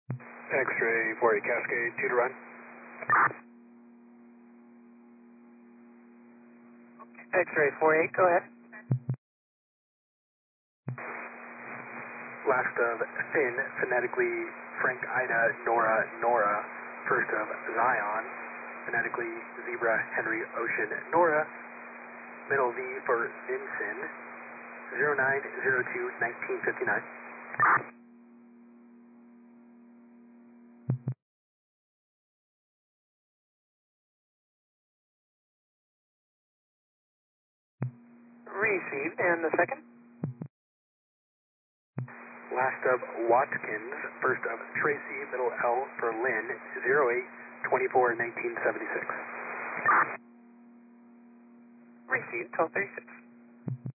X-ray 48 Cascade, 2 to run. X-ray 48, go ahead. Last of Finn, phonetically Frank Ida Nora Nora, first of Zion, phonetically Zebra Henry Ocean Nora, middle V for Vinson, 0902-1959. Received, and the second? Last of Watkins, first of Tracy, middle L for Lynn, 08-24-1976. Received, 1236.